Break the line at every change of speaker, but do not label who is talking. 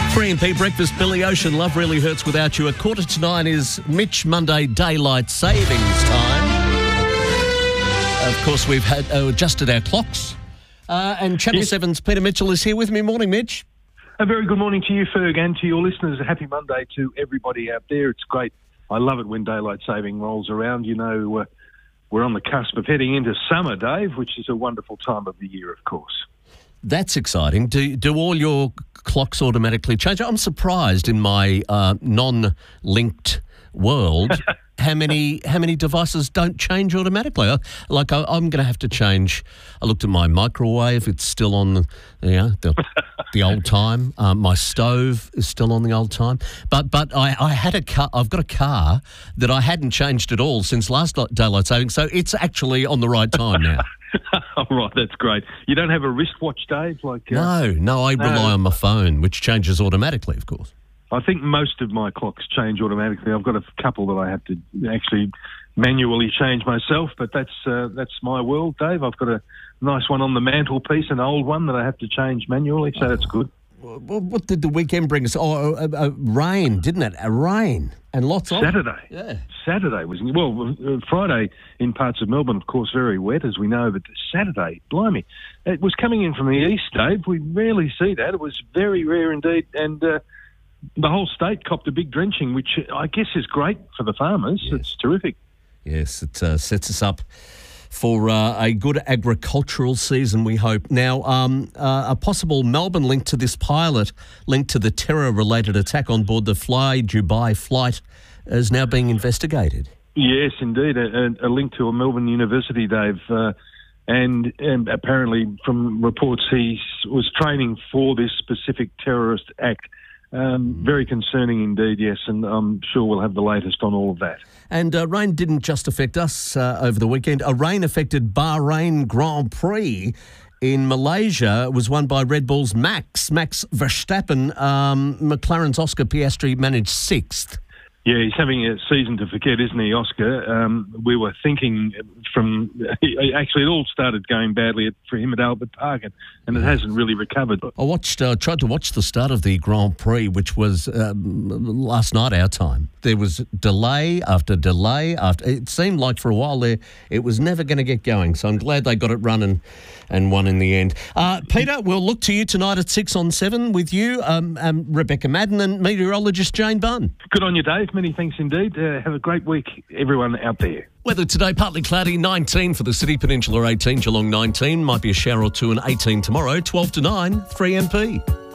3MP Breakfast, Billy Ocean, Love Really Hurts Without You. 8:45 is Mitch Monday Daylight Savings Time. Of course, we've had adjusted our clocks. And Channel 7's Peter Mitchell is here with me. Morning, Mitch.
A very good morning to you, Ferg, and to your listeners. A happy Monday to everybody out there. It's great. I love it when daylight saving rolls around. You know, we're on the cusp of heading into summer, Dave, which is a wonderful time of the year, of course.
That's exciting. Do all your clocks automatically change? I'm surprised in my non-linked world how many devices don't change automatically. I'm going to have to change. I looked at my microwave; it's still on the old time. My stove is still on the old time. But I had a car. I've got a car that I hadn't changed at all since last daylight saving, so it's actually on the right time now.
All right, that's great. You don't have a wristwatch, Dave?
No, I rely on my phone, which changes automatically, of course.
I think most of my clocks change automatically. I've got a couple that I have to actually manually change myself, but that's my world, Dave. I've got a nice one on the mantelpiece, an old one that I have to change manually, so that's good.
Well, what did the weekend bring us? Rain, didn't it? Rain and lots of
Saturday.
Yeah,
Saturday was Friday in parts of Melbourne, of course, very wet as we know. But Saturday, blimey, it was coming in from the east, Dave. We rarely see that. It was very rare indeed, and the whole state copped a big drenching, which I guess is great for the farmers. Yes. It's terrific.
Yes, it sets us up for a good agricultural season, we hope. Now, a possible Melbourne link to this pilot linked to the terror-related attack on board the Fly Dubai flight is now being investigated. Yes,
indeed, a link to a Melbourne university, Dave. And apparently, from reports, he was training for this specific terrorist act. Very concerning indeed, yes, and I'm sure we'll have the latest on all of that.
And rain didn't just affect us over the weekend. A rain affected Bahrain Grand Prix in Malaysia. It was won by Red Bull's Max Verstappen. McLaren's Oscar Piastri managed sixth.
Yeah, he's having a season to forget, isn't he, Oscar? We were thinking actually it all started going badly for him at Albert Park, and it hasn't really recovered.
I tried to watch the start of the Grand Prix, which was last night our time. There was delay after delay after. It seemed like for a while there it was never going to get going. So I'm glad they got it running and won in the end. Peter, we'll look to you tonight at 6 on 7 with you, Rebecca Madden and meteorologist Jane Bunn.
Good on you, Dave. Many thanks indeed. Have a great week, everyone out there.
Weather today, partly cloudy, 19 for the City Peninsula, 18, Geelong 19. Might be a shower or two and 18 tomorrow, 12 to 9, 3MP.